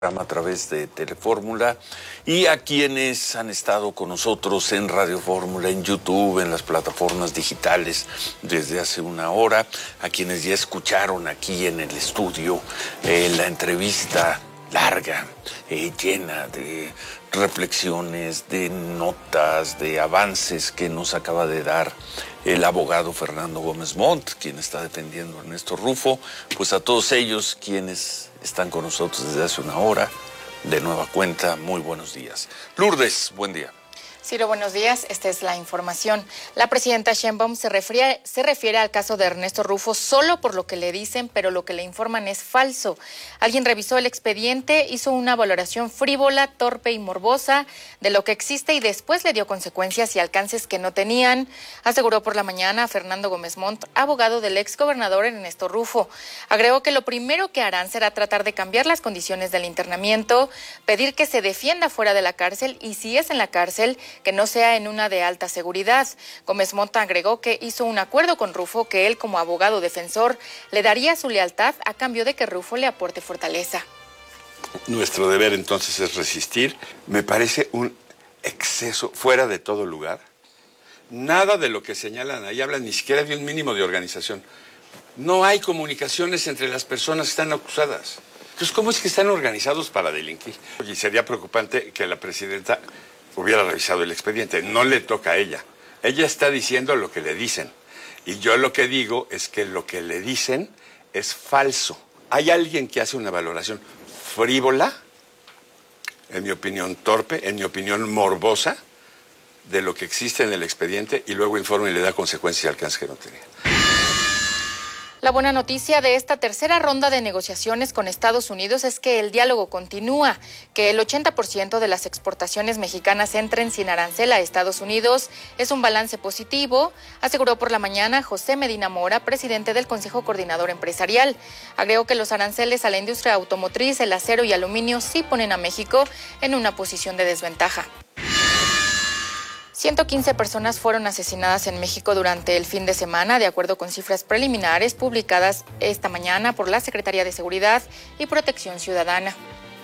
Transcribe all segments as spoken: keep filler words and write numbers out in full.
A través de Telefórmula y a quienes han estado con nosotros en Radio Fórmula, en YouTube, en las plataformas digitales desde hace una hora, a quienes ya escucharon aquí en el estudio eh, la entrevista larga, eh, llena de reflexiones, de notas, de avances que nos acaba de dar el abogado Fernando Gómez Montt, quien está defendiendo a Ernesto Rufo. Pues a todos ellos quienes están con nosotros desde hace una hora, de nueva cuenta, muy buenos días. Lourdes, buen día. Ciro, buenos días. Esta es la información. La presidenta Sheinbaum se refiere, se refiere al caso de Ernesto Rufo solo por lo que le dicen, pero lo que le informan es falso. Alguien revisó el expediente, hizo una valoración frívola, torpe y morbosa de lo que existe y después le dio consecuencias y alcances que no tenían, aseguró por la mañana Fernando Gómez Montt, abogado del exgobernador Ernesto Rufo. Agregó que lo primero que harán será tratar de cambiar las condiciones del internamiento, pedir que se defienda fuera de la cárcel y si es en la cárcel, que no sea en una de alta seguridad. Gómez Montt agregó que hizo un acuerdo con Rufo que él, como abogado defensor, le daría su lealtad a cambio de que Rufo le aporte fortaleza. Nuestro deber entonces es resistir. Me parece un exceso fuera de todo lugar. Nada de lo que señalan ahí habla ni siquiera de un mínimo de organización. No hay comunicaciones entre las personas que están acusadas. Entonces, ¿cómo es que están organizados para delinquir? Y sería preocupante que la presidenta hubiera revisado el expediente. No le toca a ella. Ella está diciendo lo que le dicen. Y yo lo que digo es que lo que le dicen es falso. Hay alguien que hace una valoración frívola, en mi opinión torpe, en mi opinión morbosa, de lo que existe en el expediente y luego informa y le da consecuencias y alcances que no tenía. La buena noticia de esta tercera ronda de negociaciones con Estados Unidos es que el diálogo continúa, que el ochenta por ciento de las exportaciones mexicanas entren sin arancel a Estados Unidos es un balance positivo, aseguró por la mañana José Medina Mora, presidente del Consejo Coordinador Empresarial. Agregó que los aranceles a la industria automotriz, el acero y aluminio sí ponen a México en una posición de desventaja. ciento quince personas fueron asesinadas en México durante el fin de semana, de acuerdo con cifras preliminares publicadas esta mañana por la Secretaría de Seguridad y Protección Ciudadana.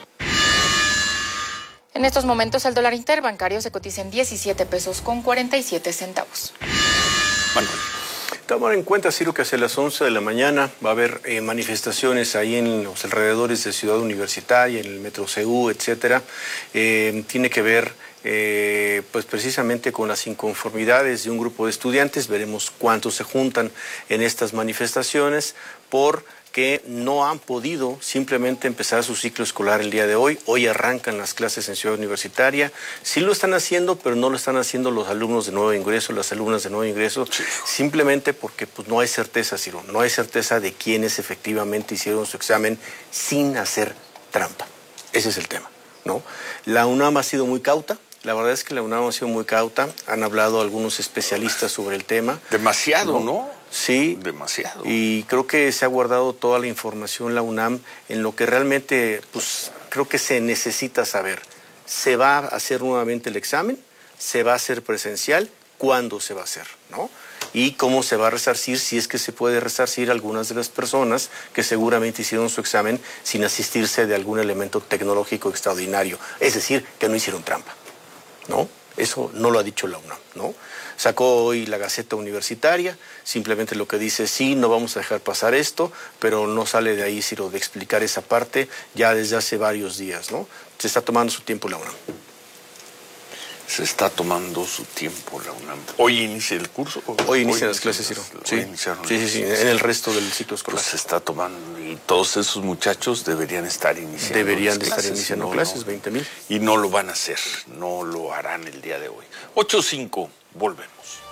En estos momentos el dólar interbancario se cotiza en diecisiete pesos con cuarenta y siete centavos. Manuel. Tomar en cuenta, Ciro, que hacia las once de la mañana va a haber eh, manifestaciones ahí en los alrededores de Ciudad Universitaria, en el Metro C U, etcétera. Eh, tiene que ver eh, pues precisamente con las inconformidades de un grupo de estudiantes. Veremos cuántos se juntan en estas manifestaciones por que no han podido simplemente empezar su ciclo escolar el día de hoy. Hoy arrancan las clases en Ciudad Universitaria. Sí lo están haciendo, pero no lo están haciendo los alumnos de nuevo ingreso, las alumnas de nuevo ingreso, simplemente porque pues, no hay certeza, Ciro, no hay certeza de quiénes efectivamente hicieron su examen sin hacer trampa. Ese es el tema, ¿no? La UNAM ha sido muy cauta. La verdad es que la UNAM ha sido muy cauta. Han hablado algunos especialistas sobre el tema. Demasiado, ¿no? ¿no? Sí. Demasiado. Y creo que se ha guardado toda la información la UNAM en lo que realmente, pues, creo que se necesita saber. ¿Se va a hacer nuevamente el examen? ¿Se va a hacer presencial? ¿Cuándo se va a hacer? ¿No? Y cómo se va a resarcir, si es que se puede resarcir algunas de las personas que seguramente hicieron su examen sin asistirse de algún elemento tecnológico extraordinario. Es decir, que no hicieron trampa, ¿no? Eso no lo ha dicho la UNAM, ¿no? Sacó hoy la Gaceta Universitaria, simplemente lo que dice, sí, no vamos a dejar pasar esto, pero no sale de ahí, Ciro, de explicar esa parte ya desde hace varios días, ¿no? Se está tomando su tiempo la UNAM. Se está tomando su tiempo la UNAM. ¿Hoy inicia el curso? Hoy inician las clases, Ciro. Sí, sí, sí, sí, en el resto del ciclo escolar. Pues se está tomando, y todos esos muchachos deberían estar iniciando Deberían de clases, estar iniciando no, clases, no, veinte mil. Y no lo van a hacer, no lo harán el día de hoy. ocho cinco, volvemos.